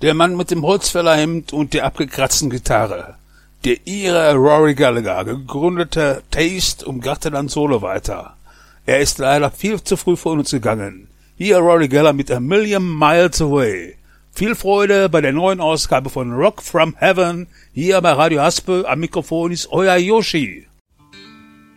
Der Mann mit dem Holzfällerhemd und der abgekratzten Gitarre. Der Ire Rory Gallagher, gegründeter Taste, umgatte dann Solo weiter. Er ist leider viel zu früh von uns gegangen. Hier Rory Gallagher mit A Million Miles Away. Viel Freude bei der neuen Ausgabe von Rock from Heaven. Hier bei Radio Haspe am Mikrofon ist euer Yoshi.